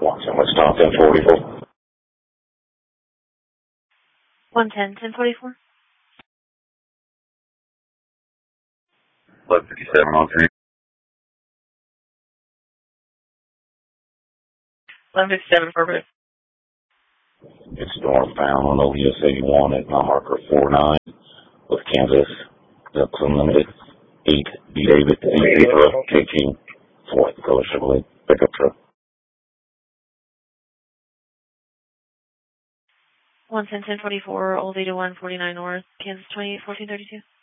Watson, let's stop 1044. 110, 1044. 1157 on 3. 1157 perfect. It's northbound on OVS 81 at mile marker 49 with Kansas. That's unlimited. 8 B. David, April, taking 4th Color Chevrolet pickup truck. 110, 1044, Old 801, 49 North, Kansas 28, 1432.